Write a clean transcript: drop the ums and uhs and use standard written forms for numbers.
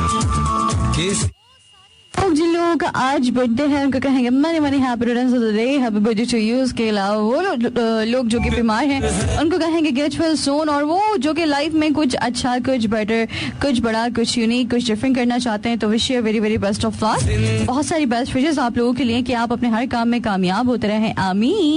जिन लोगों का आज बर्थडे है उनको कहेंगे money money happy returns of the day, happy birthday to you. उसके अलावा वो लोग जो कि बीमार हैं उनको कहेंगे गेट वेल सून। और वो जो कि लाइफ में कुछ अच्छा, कुछ बेटर, कुछ बड़ा, कुछ यूनिक, कुछ डिफरेंट करना चाहते हैं तो wish you very very best of luck. बहुत सारी बेस्ट विशेस आप लोगों के लिए कि आप अपने हर काम में कामयाब होते रहें। आमीन।